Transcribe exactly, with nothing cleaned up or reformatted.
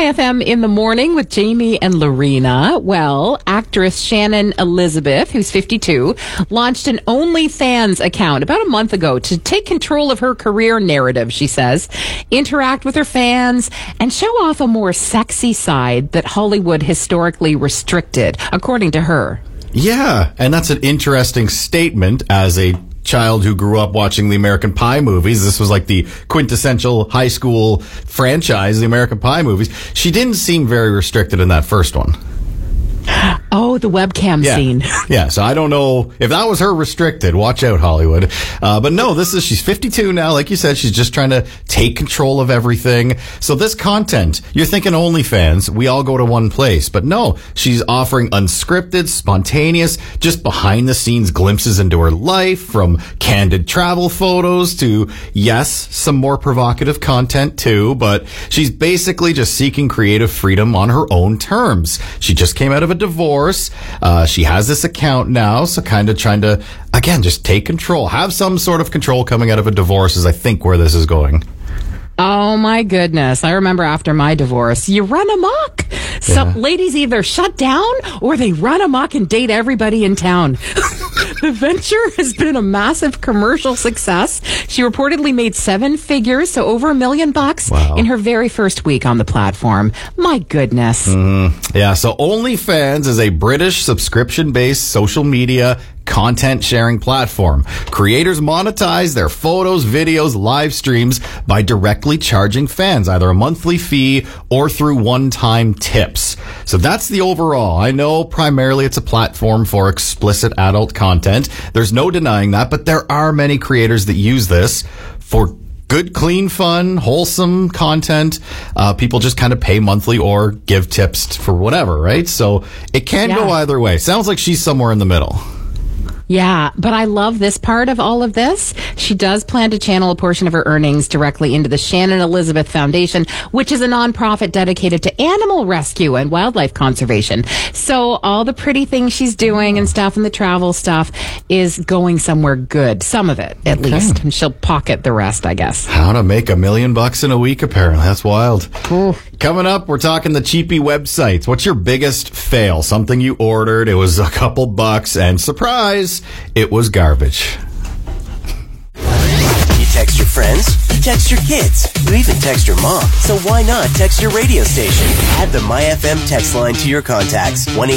My F M in the morning with Jamie and Lorena. Well, actress Shannon Elizabeth, who's fifty-two, launched an OnlyFans account about a month ago to take control of her career narrative, she says, interact with her fans, and show off a more sexy side that Hollywood historically restricted, according to her. Yeah, and that's an interesting statement as a child who grew up watching the American Pie movies. This was like the quintessential high school franchise, the American Pie movies. She didn't seem very restricted in that first one. Oh, the webcam yeah. scene. Yeah, so I don't know if that was her restricted. Watch out, Hollywood. Uh, but no, this is, she's fifty-two now. Like you said, she's just trying to take control of everything. So this content, you're thinking OnlyFans, we all go to one place. But no, she's offering unscripted, spontaneous, just behind the scenes glimpses into her life, from candid travel photos to, yes, some more provocative content too. But she's basically just seeking creative freedom on her own terms. She just came out of a divorce. Uh, she has this account now, so kind of trying to, again, just take control. Have some sort of control coming out of a divorce is, I think, where this is going. Oh, my goodness. I remember after my divorce, you run amok. So Yeah. ladies either shut down or they run amok and date everybody in town. The venture has been a massive commercial success. She reportedly made seven figures, so over a million bucks Wow. in her very first week on the platform. My goodness. Mm, yeah, so OnlyFans is a British subscription-based social media content sharing platform. Creators monetize their photos, videos, live streams by directly charging fans, either a monthly fee or through one-time tips. So that's the overall. I know primarily it's a platform for explicit adult content. There's no denying that, but there are many creators that use this for good, clean, fun, wholesome content. Uh, people just kind of pay monthly or give tips for whatever, right? So it can Yeah. go either way. Sounds like she's somewhere in the middle. Yeah, but I love this part of all of this. She does plan to channel a portion of her earnings directly into the Shannon Elizabeth Foundation, which is a nonprofit dedicated to animal rescue and wildlife conservation. So all the pretty things she's doing and stuff and the travel stuff is going somewhere good. Some of it, at Okay. least. And she'll pocket the rest, I guess. How to make a million bucks in a week, apparently. That's wild. Coming up, we're talking the cheapy websites. What's your biggest fail? Something you ordered, it was a couple bucks, and surprise, it was garbage. You text your friends, you text your kids, you even text your mom. So why not text your radio station? Add the My F M text line to your contacts. one